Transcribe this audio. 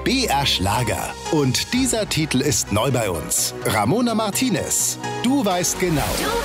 BR Schlager. Und dieser Titel ist neu bei uns. Ramona Martinez. Du weißt genau.